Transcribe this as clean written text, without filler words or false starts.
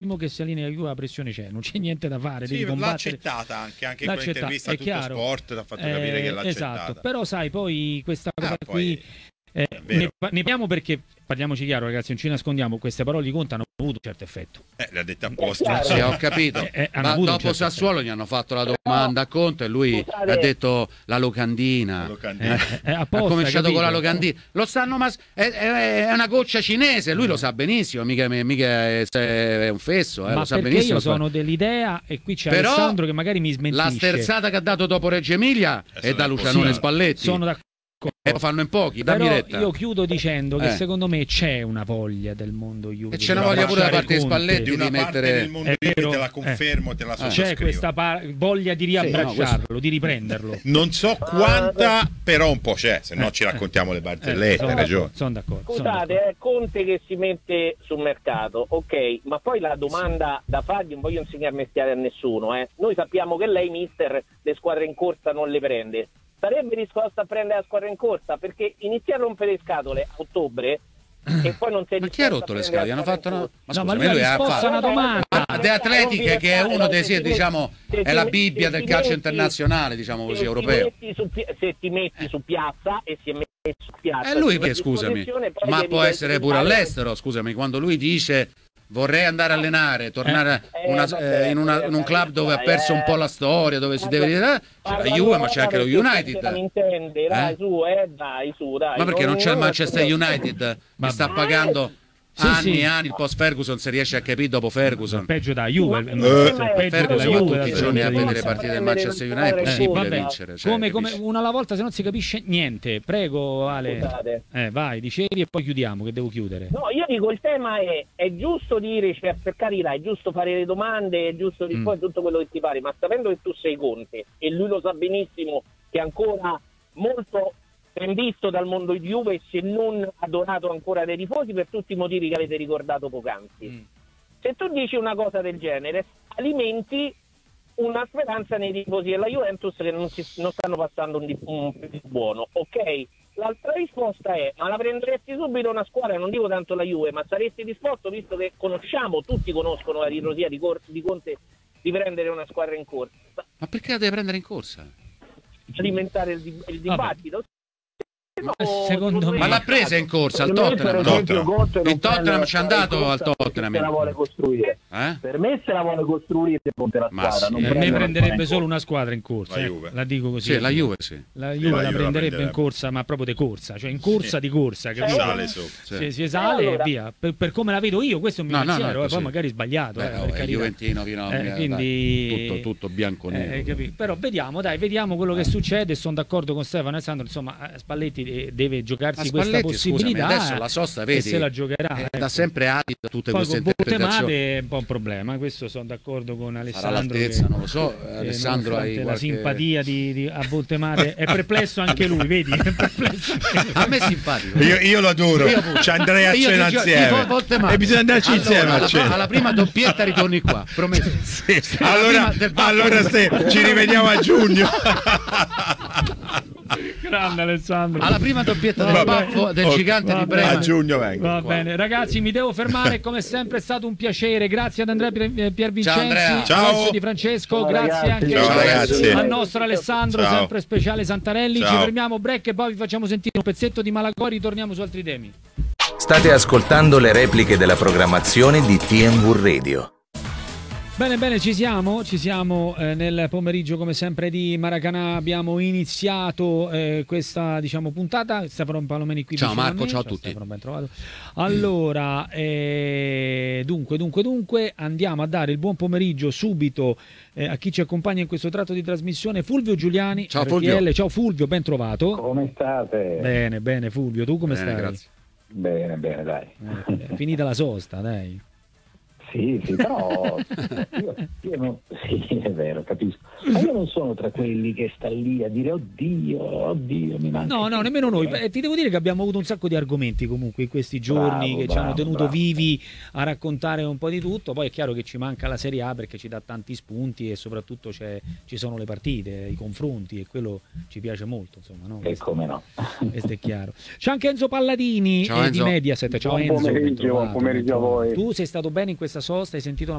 l'entusiasmo che si allinea la pressione c'è, non c'è niente da fare. Sì, l'ha accettata anche in quell'intervista a Tutto Sport, ha fatto capire che l'ha accettata. Esatto, però sai, poi questa cosa qui ne parliamo perché, parliamoci chiaro ragazzi, non ci nascondiamo, queste parole di Conte hanno avuto un certo effetto. Le ha dette apposta. Sì, ho capito. Ma dopo certo Sassuolo gli hanno fatto la domanda a Conte e lui ha detto la locandina. Ha cominciato con la locandina. Lo sanno, ma è una goccia cinese, lui lo sa benissimo, mica è un fesso, ma lo sa perché benissimo. Io sono dell'idea, e qui c'è però Alessandro che magari mi smentisce. La sterzata che ha dato dopo Reggio Emilia è da Lucianone Spalletti. Sono d'accordo. E lo fanno in pochi, però retta. Io chiudo dicendo che secondo me c'è una voglia del mondo Juve, e c'è una voglia pure da parte di Spalletti di una di parte mettere del mondo Juve, te la confermo, te la sottoscrivo. C'è questa voglia di riabbracciarlo, di riprenderlo. Non so quanta, però un po' c'è, se no ci raccontiamo le barzellette, hai ragione. Sono d'accordo. Scusate, è Conte che si mette sul mercato, ok, ma poi la domanda da fargli, non voglio insegnare mestiere a nessuno, noi sappiamo che lei, mister, le squadre in corsa non le prende. Sarebbe disposto a prendere la squadra in corsa, perché inizia a rompere le scatole a ottobre e poi non si è ma chi ha rotto le scatole? Hanno fatto ma lui ha risposto a una domanda. De Atletiche, che è uno dei diciamo è la Bibbia del calcio internazionale, diciamo così, europeo. Se ti metti su piazza e si è messo su piazza, e lui, scusami, ma può essere pure all'estero, scusami, quando lui dice vorrei andare a allenare, tornare in un club dove ha perso un po' la storia, dove si deve dire c'è la Juve, ma c'è anche lo United. Ma perché non c'è il Manchester United? Mi sta pagando anni il post Ferguson, se riesce a capire dopo Ferguson. Peggio da Juve. Ferguson tutti i giorni a vedere le partite del Manchester United è possibile vincere. Come una alla volta, se non si capisce niente. Prego Ale. Vai, dicevi e poi chiudiamo, che devo chiudere. No, io dico, il tema è giusto dire, cioè, per carità, è giusto fare le domande, è giusto rispondere tutto quello che ti pare, ma sapendo che tu sei Conte e lui lo sa benissimo che è ancora molto ben visto dal mondo di Juve, se non adorato ancora dai tifosi, per tutti i motivi che avete ricordato poc'anzi. Se tu dici una cosa del genere, alimenti una speranza nei tifosi della Juventus che non stanno passando un periodo buono, ok? L'altra risposta è: ma la prenderesti subito una squadra, non dico tanto la Juve, ma saresti disposto, visto che tutti conoscono la ritrosia di Conte, di prendere una squadra in corsa? Ma perché la deve prendere in corsa? Alimentare il dibattito? Secondo me, ma l'ha presa in corsa al Tottenham. Il Tottenham ci è andato al Tottenham. Se la vuole costruire. Per me se la vuole costruire Conte la squadra. Per me prenderebbe solo una squadra in corsa. La dico così. Sì, la Juve sì. La Juve la prenderebbe in corsa, ma proprio di corsa, cioè in corsa di corsa, capito? Si sale e via. Per come la vedo io, questo è un mio pensiero, poi magari sbagliato. È Juventino fino a quindi tutto bianco-nero. Però vediamo quello che succede. Sono d'accordo con Stefano e Alessandro, insomma, Spalletti deve giocarsi questa possibilità. Scusami, adesso la sosta, vedi, se la giocherà da sempre adito a tutte queste interpretazioni. È un po' un problema, questo sono d'accordo con Alessandro. Non lo so, Alessandro hai la simpatia a Voltemate è perplesso anche lui, vedi? È perplesso anche lui. A me è simpatico. Io lo adoro. Ci andrei a cena insieme. E bisogna andarci insieme a cena. Alla prima doppietta ritorni qua, promesso. Allora ci rivediamo a giugno. Grande Alessandro. Alla prima doppietta del baffo del gigante di Brema. A giugno vengo. Va bene, ragazzi, mi devo fermare. Come sempre è stato un piacere. Grazie ad Andrea Piervincenzi. Ciao Di Francesco. Grazie anche al nostro Alessandro, sempre speciale Santarelli. Ci fermiamo, break, e poi vi facciamo sentire un pezzetto di Malagori. Torniamo su altri temi. State ascoltando le repliche della programmazione di TNW Radio. Bene, ci siamo nel pomeriggio come sempre di Maracanã. Abbiamo iniziato questa puntata. Stefano Palomeni qui. Ciao Marco, ciao a tutti. Stefano, ben trovato. Allora, dunque andiamo a dare il buon pomeriggio subito a chi ci accompagna in questo tratto di trasmissione, Fulvio Giuliani. Ciao Fulvio. Ciao Fulvio, ben trovato. Come state? Bene Fulvio, tu come stai? Grazie. Bene, dai. Finita la sosta, dai. Sì, però sì, è vero, capisco. Ma io non sono tra quelli che sta lì a dire oddio, mi manca. No, nemmeno noi. Ti devo dire che abbiamo avuto un sacco di argomenti comunque in questi giorni che ci hanno tenuto vivi a raccontare un po' di tutto. Poi è chiaro che ci manca la Serie A perché ci dà tanti spunti e soprattutto ci sono le partite, i confronti, e quello ci piace molto, insomma, no? E come no? Questo è chiaro. C'è anche Enzo Palladini di Mediaset. Ciao Enzo. Buon pomeriggio a voi. Tu sei stato bene in questa sosta, hai sentito